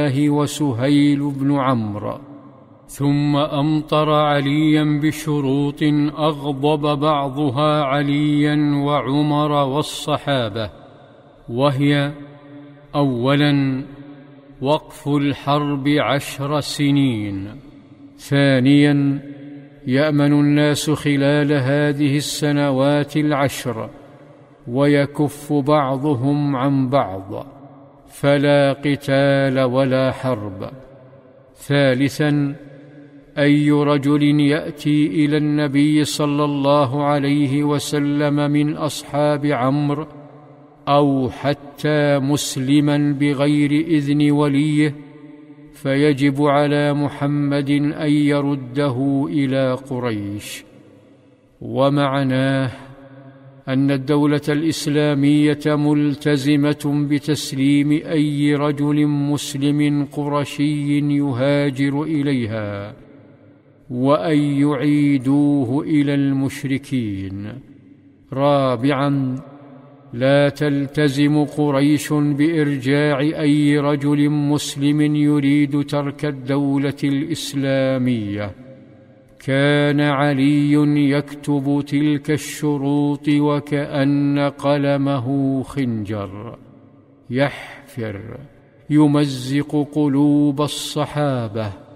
وسهيل بن عمرو، ثم أمطر عليا بشروط أغضب بعضها عليا وعمر والصحابة، وهي: أولا وقف الحرب 10 سنين، ثانيا يأمن الناس خلال هذه السنوات 10 ويكف بعضهم عن بعض، فلا قتال ولا حرب. ثالثا أي رجل يأتي إلى النبي صلى الله عليه وسلم من أصحاب عمرو أو حتى مسلما بغير إذن وليه، فيجب على محمد أن يرده إلى قريش. ومعناه أن الدولة الإسلامية ملتزمة بتسليم أي رجل مسلم قرشي يهاجر إليها، وأن يعيدوه إلى المشركين. رابعا لا تلتزم قريش بإرجاع أي رجل مسلم يريد ترك الدولة الإسلامية. كان علي يكتب تلك الشروط وكأن قلمه خنجر، يحفر يمزق قلوب الصحابة